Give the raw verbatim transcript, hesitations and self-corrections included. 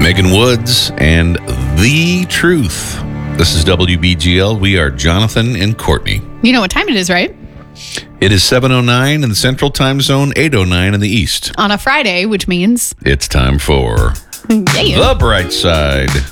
Megan Woods and The Truth. This is W B G L. We are Jonathan and Courtney. You know what time it is, right? It is seven oh nine in the Central Time Zone, eight oh nine in the East. On a Friday, which means... It's time for Yeah. The Bright Side.